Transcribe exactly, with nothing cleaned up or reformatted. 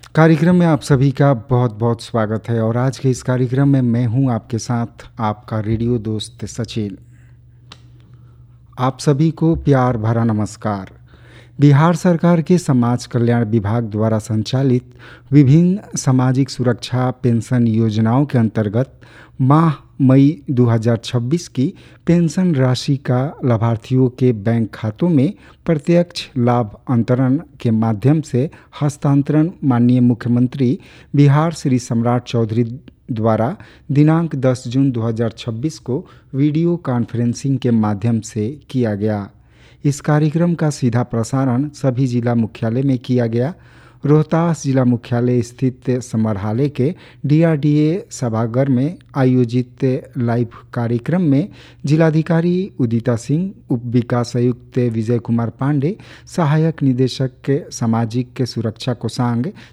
कार्यक्रम में आप सभी का बहुत-बहुत स्वागत है और आज के इस कार्यक्रम में मैं हूं आपके साथ आपका रेडियो दोस्त सचिन। आप सभी को प्यार भरा नमस्कार। बिहार सरकार के समाज कल्याण विभाग द्वारा संचालित विभिन्न सामाजिक सुरक्षा पेंशन योजनाओं के अंतर्गत माह मई दो हज़ार छब्बीस की पेंशन राशि का लाभार्थियों के बैंक खातों में प्रत्यक्ष लाभ अंतरण के माध्यम से हस्तांतरण माननीय मुख्यमंत्री बिहार श्री सम्राट चौधरी द्वारा दिनांक दस जून दो हज़ार छब्बीस को वीडियो कॉन्फ्रेंसिंग के माध्यम से किया गया। इस कार्यक्रम का सीधा प्रसारण सभी जिला मुख्यालय में किया गया। रोहतास जिला मुख्यालय स्थित समाहरणालय के डीआरडीए सभागार में आयोजित लाइव कार्यक्रम में जिलाधिकारी उदिता सिंह, उप विकास आयुक्त विजय कुमार पांडे, सहायक निदेशक सामाजिक सुरक्षा कोषांग